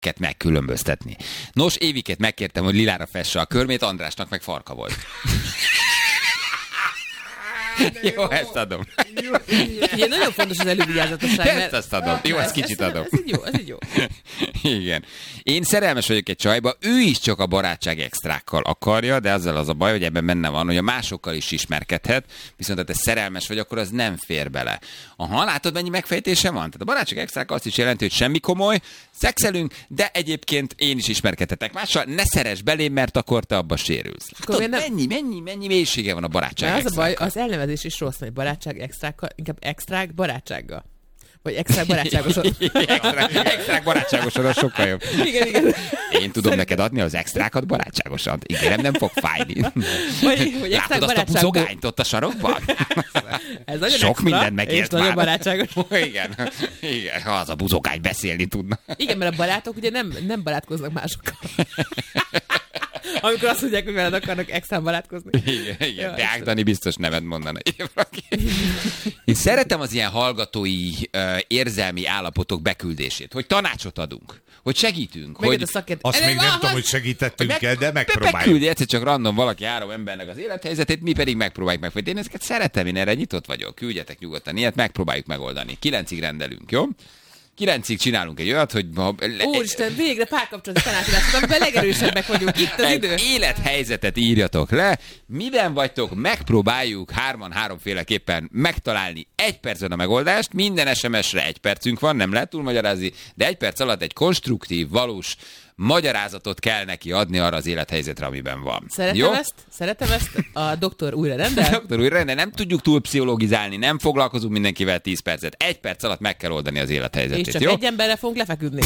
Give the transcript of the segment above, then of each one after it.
megkülönböztetni. Nos, Éviket megkértem, hogy lilára fesse a körmét, Andrásnak meg farka volt. Jó, ezt adom. Ugye nagyon fontos az elővigyázatosság. Ezt adom. Jó, ezt kicsit adom. Ez így jó. Igen. Én szerelmes vagyok egy csajba, ő is csak a barátság extrákkal akarja, de azzal az a baj, hogy ebben benne van, hogy a másokkal is ismerkedhet, viszont ha te szerelmes vagy, akkor az nem fér bele. Aha, látod, mennyi megfejtése van? Tehát a barátság extrák azt is jelenti, hogy semmi komoly, szexelünk, de egyébként én is ismerkedhetek mással, ne szeress belém, mert akkor te abba sérülsz. Látod, mennyi mélysége van a barátság extrákkal. Az a baj, az elnevezés is rossz, hogy barátság extrákkal, inkább extrák barátsággal. Vagy extrák barátságosan. Extrák barátságosan, az sokkal jobb. Igen. Én tudom neked adni az extrákat barátságosan. Ígérem, nem fog fájni. Látod azt a buzogányt ott a sarokban? Ez nagyon sok extra, mindent megért már. Nagyon barátságos. Igen, az a buzogány beszélni tudna. Igen, mert a barátok ugye nem barátkoznak másokkal. Amikor azt mondják, hogy veled akarnak extrán barátkozni. Igen. Deák Dani biztos nevet mondana. Én szeretem az ilyen hallgatói érzelmi állapotok beküldését, hogy tanácsot adunk, hogy segítünk. Hogy... Azt még nem tudom, hogy segítettünk el, de megpróbáljuk. Beküldi egyszer csak random valaki 3 embernek az élethelyzetét, mi pedig megpróbáljuk megfogni. Én ezeket szeretem, én erre nyitott vagyok. Küldjetek nyugodtan ilyet, megpróbáljuk megoldani. 9-ig rendelünk, jó? 9-ig csinálunk egy olyat, hogy... Úristen, végre párkapcsolati tanácsadások, amiben legerősebbek vagyunk. Itt az idő. Élethelyzetet írjatok le. Miben vagytok? Megpróbáljuk 3-féleképpen megtalálni 1 percben a megoldást. Minden SMS-re 1 percünk van, nem lehet túlmagyarázni, de 1 perc alatt egy konstruktív, valós magyarázatot kell neki adni arra az élethelyzetre, amiben van. Szeretem ezt. A doktor újra rendel. Nem tudjuk túl pszichologizálni, nem foglalkozunk mindenkivel 10 percet. 1 perc alatt meg kell oldani az élethelyzetét. És csak jó? egy emberre fogunk lefeküdni.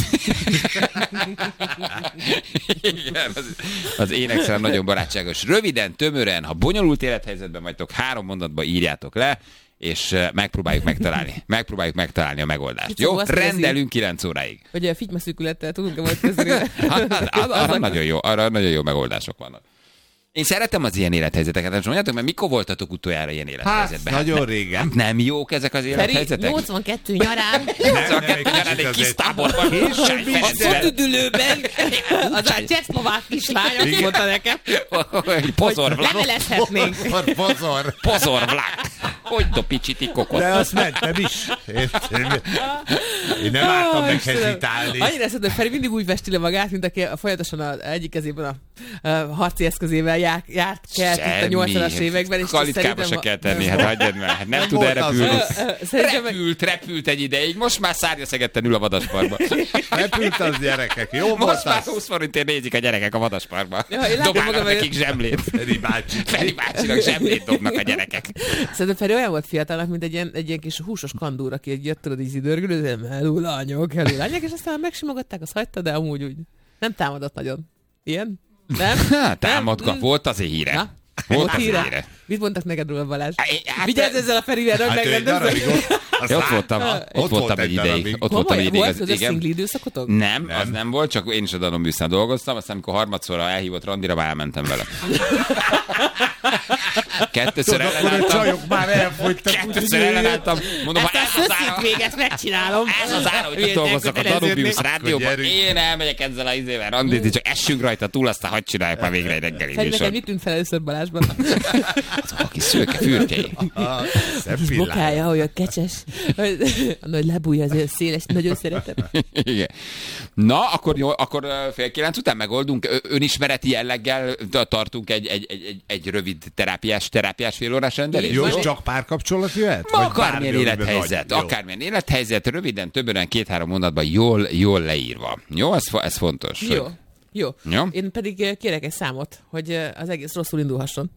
Igen, az énekszer nagyon barátságos. Röviden, tömören, ha bonyolult élethelyzetben vagytok, 3 mondatban írjátok le, és megpróbáljuk megtalálni a megoldást. Itt jó? Rendelünk 9 óráig. Hogy a fitymaszűkülettel tudunk-e majd kezdeni? Arra nagyon jó megoldások vannak. Én szeretem az ilyen élethelyzeteket, nem mondjátok, mert mikor voltatok utoljára ilyen élethelyzetben? Nagyon régen. Nem jók ezek az élethelyzetek? 82 nyarán. 82 nyarán egy kis táborban. A szotüdülőben. Az a csehszlovák kislány, aki mondta nekem. Pozorvlák. Levelezhetnénk. Pozorvlák. Hogy dopicsitik kokot. De azt mentem is. Én nem álltam meghezitálni. Annyira szerintem Feri mindig úgy vesti le magát, mint aki folyamatosan az egyik kezében a harci eszközével járt kelt itt a 80-as években. Kalitkába se kell tenni, hát hagyjad már. Hát nem tud repülni. Repült egy ideig, most már szárnyaszegetten ül a vadasparkban. Repült az gyerekek, jó volt most már 20 forintért nézik a gyerekek a vadasparkban. Dobálnak nekik zsemlét. Feri bácsinak zsemlét dobnak a gyerekek. Szerintem Feri olyan volt fiatalnak, mint egy ilyen kis húsos kandúr, aki jött, tudod, így idörgülő, hello lányok, és aztán megsimogatták, azt hagyta, de amúgy úgy nem támadott nagyon. Ilyen? Nem? Támadgat, volt azért híre. Volt híre. Mit mondtak neked róla, Balázs? Vigyázz ezzel a Ferivel, hogy megrendezem. Ott voltam egy ideig. Volt az szingli időszakotok? Nem, az nem volt, csak én is a Danombusztán dolgoztam, aztán amikor harmadszorra elhívott randira, már elmentem vele. Kettőször ellenálltam. Mondom, ha ez az ára... még ezt megcsinálom. Ez az ára, hogy dolgozzak a Danubius rádióban. Én elmegyek ezzel az izével randit, csak essünk rajta túl, aztán hadd csinálják már végre egy reggeli műsor. Neked mit tűnt fel először Balázsban? Azok a kis szőke fürkéi. Kis bokája, olyan kecses. A nagy lábúja azért széles, nagyon szeretem. Igen. Na, akkor 8:30 után megoldunk. Önismereti jelleggel tartunk egy rövid terápiás félórás rendelést. Jó, csak párkapcsolat jöhet? Akármilyen élethelyzet, röviden, többen 2-3 mondatban jól leírva. Jó, ez fontos. Jó. Én pedig kérek egy számot, hogy az egész rosszul indulhasson.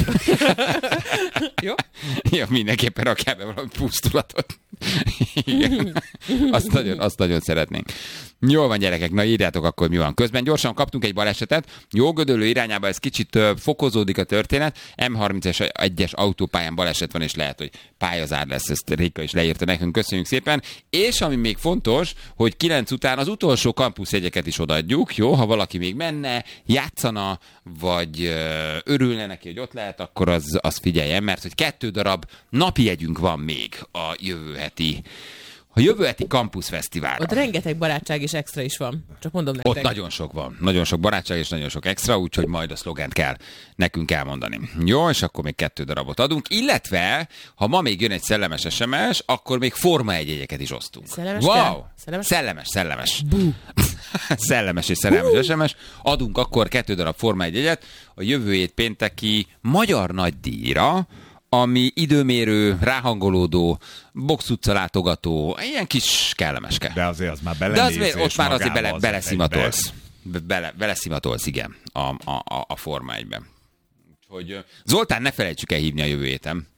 Jó? Ja, mindenképpen rakjál be valami pusztulatot. Igen. Azt nagyon szeretnénk. Jól van, gyerekek, na írjátok akkor, mi van. Közben gyorsan kaptunk egy balesetet. Jógödöllő irányába ez kicsit fokozódik a történet. M31-es autópályán baleset van, és lehet, hogy pályazár lesz. Ezt Réka is leírta nekünk. Köszönjük szépen. És ami még fontos, hogy 9 után az utolsó kampuszjegyeket is odaadjuk. Jó, ha valaki még menne, játszana, vagy örülne neki, hogy ott lehet, akkor az figyeljen, mert hogy 2 darab napi jegyünk van még a jövő heti A jövő heti Campus Fesztiválra. Ott rengeteg barátság és extra is van. Csak mondom nektek. Ott nagyon sok van. Nagyon sok barátság és nagyon sok extra, úgyhogy majd a szlogent kell nekünk elmondani. Jó, és akkor még 2 darabot adunk. Illetve, ha ma még jön egy szellemes SMS, akkor még Forma 1 jegyeket is osztunk. Szellemes wow! kell? Szellemes. Szellemes és szerelmes SMS. Adunk akkor 2 darab Forma 1 jegyet a jövő hét pénteki magyar nagydíjra, ami időmérő, ráhangolódó, box utca látogató, ilyen kis kellemeske. De azért az már De belenézés. az ott már azért beleszimatolsz. Egybe. Beleszimatolsz, igen, a Forma 1-ben. Úgyhogy Zoltán, ne felejtsük el hívni a jövő héten.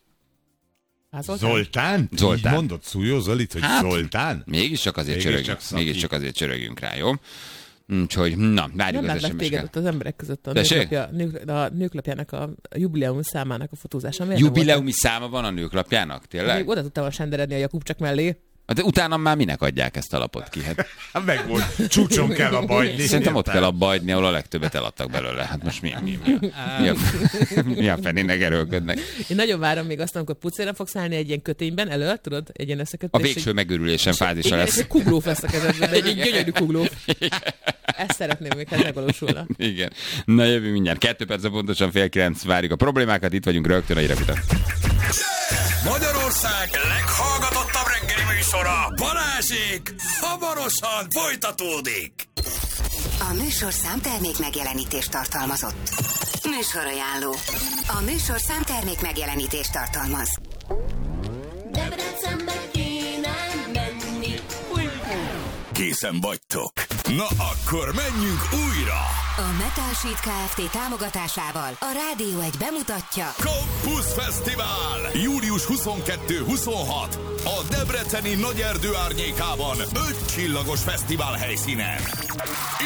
Zoltán? Zoltán. Így mondod Szújó Zolit, hogy Zoltán? Mégiscsak azért csörögünk rá, jó? Úgyhogy, na, várjuk nem az látlak téged ott az emberek között a nőklapjának a jubileumi számának a fotózása. Jubileumi száma van a nőklapjának, tényleg? Még oda tudtam senderedni a Jakubcsak mellé. De utána már minek adják ezt a lapot ki? Hát Meg volt, csúcson kell abbahagyni. szerintem ott kell abbahagyni, ahol a legtöbbet eladtak belőle. Hát most mi a fenének erőlködnek? Én nagyon várom még azt, amikor pucéra fogsz állni egy ilyen kötényben elő, tudod? Egy ilyen A végső megőrülésen fázisa lesz. Egy kuglóf lesz a kezedben, egy gyönyörű kuglóf. Ezt szeretném, még ez megvalósulna. Igen. Na jövő mindjárt. 2 perc pontosan 8:30 várjuk a problémákat. Itt vagyunk rögtön a Hírek után. Magyarország leghallgatottabb reggeli műsora, Balázsék, hamarosan folytatódik. A műsorszám termék megjelenítést tartalmazott. Műsorajánló. A műsorszám termék megjelenítést tartalmaz. Debrecenbe kéne menni. Készen vagytok? Na akkor menjünk újra! A Metal Sheet Kft. Támogatásával a Rádió 1 bemutatja Campus Fesztivál! Július 22-26 a Debreceni Nagyerdő árnyékában 5 csillagos fesztivál helyszínen.